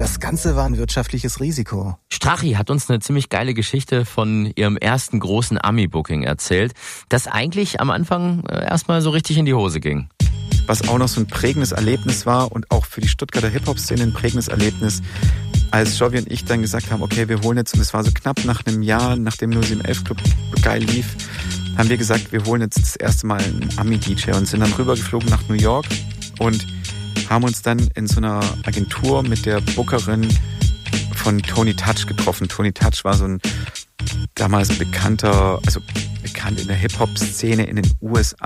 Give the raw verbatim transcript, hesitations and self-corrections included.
Das Ganze war ein wirtschaftliches Risiko. Strachi hat uns eine ziemlich geile Geschichte von ihrem ersten großen Ami-Booking erzählt, das eigentlich am Anfang erstmal so richtig in die Hose ging. Was auch noch so ein prägendes Erlebnis war und auch für die Stuttgarter Hip-Hop-Szene ein prägendes Erlebnis, als Jovi und ich dann gesagt haben, okay, wir holen jetzt, und es war so knapp nach einem Jahr, nachdem null sieben elf Club geil lief, haben wir gesagt, wir holen jetzt das erste Mal einen Ami-D J und sind dann rübergeflogen nach New York und haben uns dann in so einer Agentur mit der Bookerin von Tony Touch getroffen. Tony Touch war so ein damals bekannter, also bekannt in der Hip-Hop-Szene in den U S